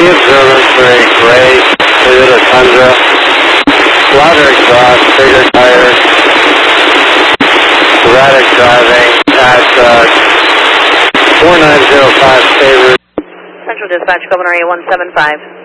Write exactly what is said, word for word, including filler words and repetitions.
observers for a gray Toyota Tundra, louder exhaust, bigger tires, erratic driving at uh, four nine zero five State Route. Central Dispatch, Governor A one seven five.